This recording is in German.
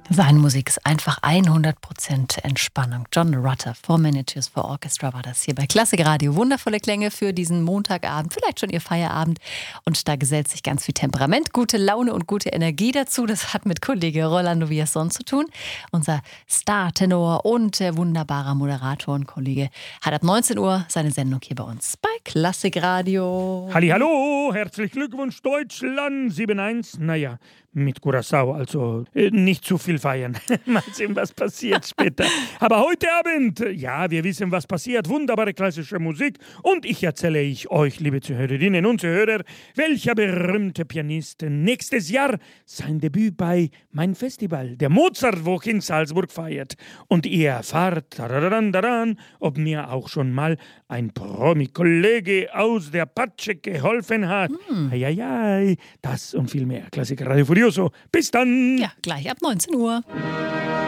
Seine Musik ist einfach 100% Entspannung. John Rutter, Four Miniatures for Orchestra war das hier bei Klassikradio. Wundervolle Klänge für diesen Montagabend, vielleicht schon Ihr Feierabend. Und da gesellt sich ganz viel Temperament, gute Laune und gute Energie dazu. Das hat mit Kollege Rolando Villazón zu tun. Unser Star-Tenor und wunderbarer Moderator und Kollege hat ab 19 Uhr seine Sendung hier bei uns bei Klassikradio. Hallihallo, herzlichen Glückwunsch Deutschland 7-1. Naja, mit Curaçao, also nicht zu viel feiern. Mal sehen, was passiert später. Aber heute Abend, ja, wir wissen, was passiert. Wunderbare klassische Musik. Und ich erzähle euch, liebe Zuhörerinnen und Zuhörer, welcher berühmte Pianist nächstes Jahr sein Debüt bei Mein Festival, der Mozartwoche in Salzburg, feiert. Und ihr erfahrt, ob mir auch schon mal ein Promi-Kollege aus der Patsche geholfen hat. Das und viel mehr. Klassiker Radio Furioso. Bis dann! Ja, gleich ab 19 Uhr.